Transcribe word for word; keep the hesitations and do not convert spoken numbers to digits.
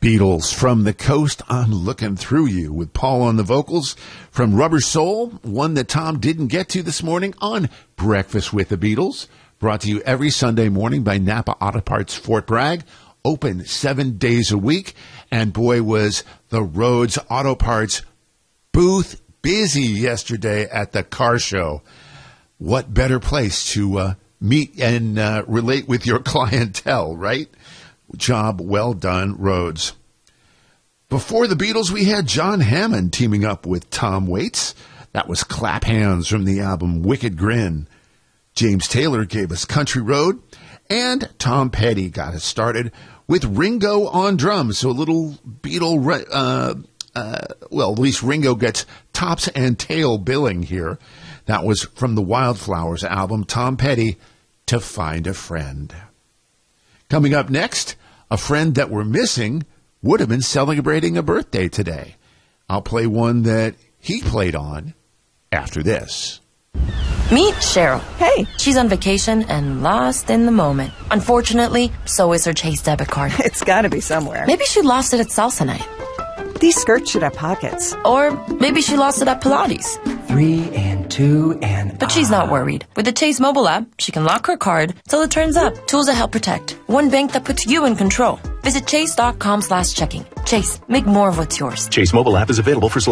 Beatles, From the Coast, I'm Looking Through You, with Paul on the vocals. From Rubber Soul, one that Tom didn't get to this morning on Breakfast with the Beatles, brought to you every Sunday morning by Napa Auto Parts Fort Bragg, open seven days a week. And boy, was the Rhodes Auto Parts booth busy yesterday at the car show. What better place to uh, meet and uh, relate with your clientele, right? Job well done, Rhodes. Before the Beatles, we had John Hammond teaming up with Tom Waits. That was Clap Hands from the album Wicked Grin. James Taylor gave us Country Road. And Tom Petty got us started with Ringo on drums. So a little Beatle, uh, uh, well, at least Ringo gets tops and tail billing here. That was from the Wildflowers album, Tom Petty, To Find a Friend. Coming up next, a friend that we're missing would have been celebrating a birthday today. I'll play one that he played on after this. Meet Cheryl. Hey. She's on vacation and lost in the moment. Unfortunately, so is her Chase debit card. It's got to be somewhere. Maybe she lost it at salsa night. These skirts should have pockets. Or maybe she lost it at Pilates. Three and two and... But she's not worried. With the Chase mobile app, she can lock her card till it turns up. Tools that help protect. One bank that puts you in control. Visit chase.com slash checking. Chase, make more of what's yours. Chase mobile app is available for